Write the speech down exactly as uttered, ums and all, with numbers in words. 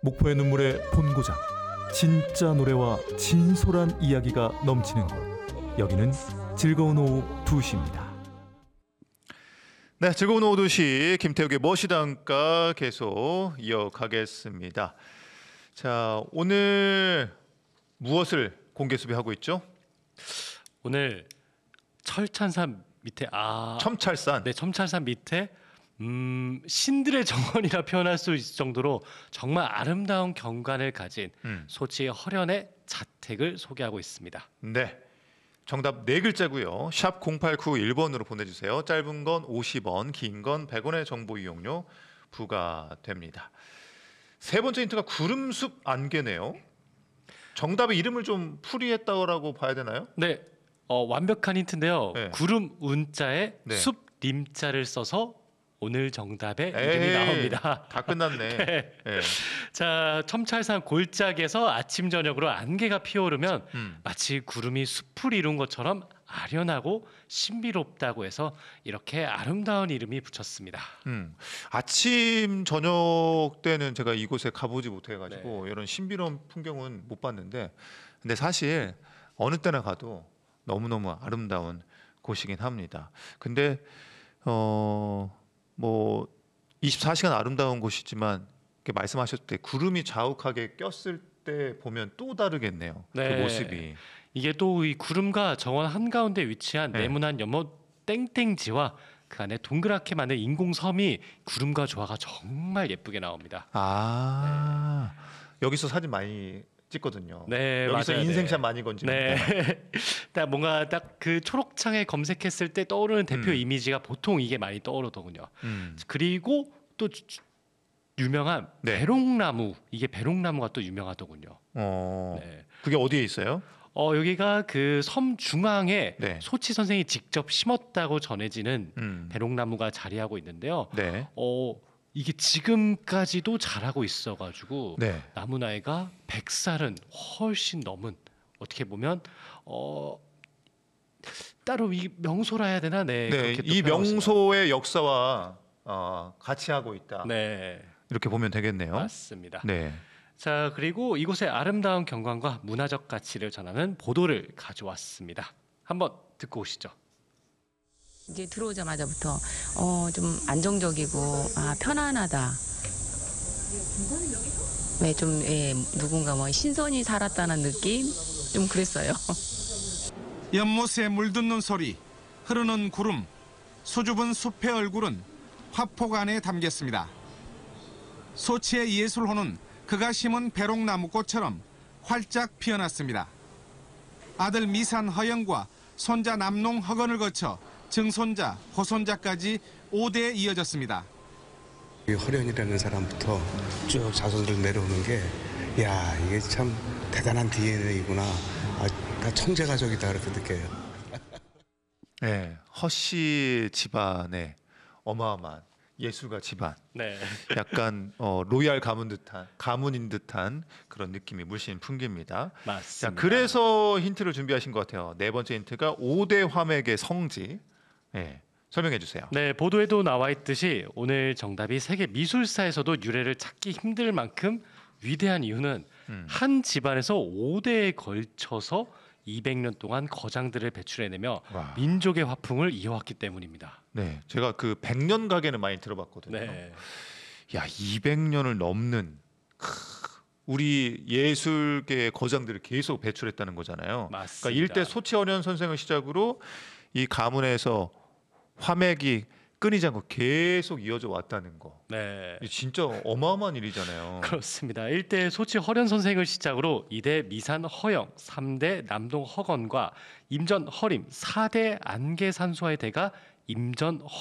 목포의 눈물의 본고장, 진짜 노래와 진솔한 이야기가 넘치는 곳. 여기는 즐거운 오후 두 시입니다. 네, 즐거운 오후 두 시 김태욱의 멋이단가 계속 이어가겠습니다. 자, 오늘 무엇을 공개 수배하고 있죠? 오늘 철찬산 밑에 아 첨찰산. 네, 첨찰산 밑에 음, 신들의 정원이라 표현할 수 있을 정도로 정말 아름다운 경관을 가진 음. 소치 허련의 자택을 소개하고 있습니다. 네. 정답 네 글자고요. 샵 공팔구일 번으로 보내주세요. 짧은 건 오십 원, 긴 건 백 원의 정보 이용료 부과됩니다. 세 번째 힌트가 구름숲 안개네요. 정답의 이름을 좀 풀이했다고 봐야 되나요? 네, 어, 완벽한 힌트인데요. 네. 구름 운자에 네. 숲 림자를 써서 오늘 정답의 에이, 이름이 나옵니다. 다 끝났네. 네. 네. 자, 첨찰산 골짜기에서 아침 저녁으로 안개가 피어오르면 음. 마치 구름이 숲을 이룬 것처럼 아련하고 신비롭다고 해서 이렇게 아름다운 이름이 붙였습니다. 음. 아침 저녁 때는 제가 이곳에 가보지 못해가지고 네. 이런 신비로운 풍경은 못 봤는데, 근데 사실 어느 때나 가도 너무너무 아름다운 곳이긴 합니다. 근데 어 뭐 이십사 시간 아름다운 곳이지만 이렇게 말씀하셨을 때 구름이 자욱하게 꼈을 때 보면 또 다르겠네요. 네. 그 모습이. 이게 또 이 구름과 정원 한가운데 위치한 네. 네모난 연못 땡땡지와 그 안에 동그랗게 만든 인공섬이 구름과 조화가 정말 예쁘게 나옵니다. 아 여기서 사진 많이 찍거든요. 네, 여기서 맞아요. 인생샷 네. 많이 건집니다. 네, 딱 뭔가 딱 그 초록창에 검색했을 때 떠오르는 대표 음. 이미지가 보통 이게 많이 떠오르더군요. 음. 그리고 또 주- 주- 유명한 네. 배롱나무, 이게 배롱나무가 또 유명하더군요. 어 네. 그게 어디에 있어요? 어, 여기가 그 섬 중앙에 네. 소치 선생이 직접 심었다고 전해지는 음. 배롱나무가 자리하고 있는데요. 네. 어, 이게 지금까지도 자라고 있어가지고 네. 나무 나이가 백 살은 훨씬 넘은, 어떻게 보면 어 따로 이 명소라 해야 되나? 네, 네, 그렇게 또 이 표현하고 있습니다. 명소의 역사와 어, 같이 하고 있다. 네, 이렇게 보면 되겠네요. 맞습니다. 네. 자, 그리고 이곳의 아름다운 경관과 문화적 가치를 전하는 보도를 가져왔습니다. 한번 듣고 오시죠. 이제 들어오자마자부터 어, 좀 안정적이고 아, 편안하다. 네, 좀 예, 누군가 뭐 신선히 살았다는 느낌 좀 그랬어요. 연못에 물듣는 소리, 흐르는 구름, 수줍은 숲의 얼굴은 화폭 안에 담겼습니다. 소치의 예술호는 그가 심은 배롱나무꽃처럼 활짝 피어났습니다. 아들 미산 허영과 손자 남농 허건을 거쳐 증손자, 고손자까지 오 대에 이어졌습니다. 이 허련이라는 사람부터 쭉 자손들 내려오는 게, 야, 이게 참 대단한 디엔에이구나. 아, 다 천재 가족이다 그렇게 느껴요. 네. 허씨 집안의 어마어마한 예술가 집안. 네, 약간 어, 로얄 가문 듯한 가문인 듯한 그런 느낌이 물씬 풍깁니다. 자, 맞습니다. 그래서 힌트를 준비하신 것 같아요. 네 번째 힌트가 오 대 화맥의 성지. 네. 설명해 주세요. 네, 보도에도 나와 있듯이 오늘 정답이 세계 미술사에서도 유래를 찾기 힘들 만큼 위대한 이유는 음. 한 집안에서 오 대에 걸쳐서 이백 년 동안 거장들을 배출해내며 와. 민족의 화풍을 이어왔기 때문입니다. 네. 제가 그 백년 가게는 많이 들어봤거든요. 네, 야, 이백 년을 넘는 크, 우리 예술계의 거장들을 계속 배출했다는 거잖아요. 맞습니다. 그러니까 일대 소치어련 선생을 시작으로 이 가문에서 화맥이 끊이지 않고 계속 이어져 왔다는 거. 네. 이 진짜 어마어마한 일이잖아요. 그렇습니다. 일 대 소치 허련 선생을 시작으로 이 대 미산 허영, 삼 대 남동 허건과 임전 허림, 사 대 안개 산소의 대가 임전